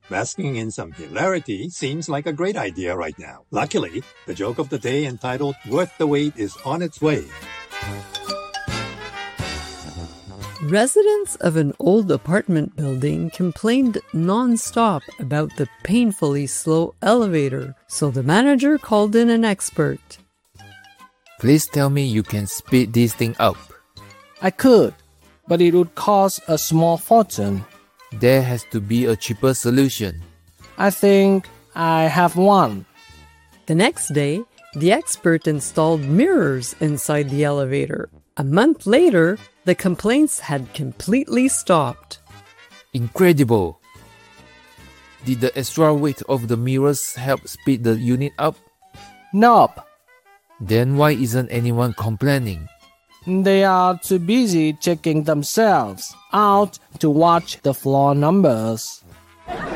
Basking in some hilarity seems like a great idea right now. Luckily, the joke of the day entitled Worth the Wait is on its way. Residents of an old apartment building complained non-stop about the painfully slow elevator, so the manager called in an expert. Please tell me you can speed this thing up. I could, but it would cost a small fortune. There has to be a cheaper solution. I think I have one. The next day, the expert installed mirrors inside the elevator. A month later, the complaints had completely stopped. Incredible! Did the extra weight of the mirrors help speed the unit up? Nope. Then why isn't anyone complaining? They are too busy checking themselves out to watch the floor numbers.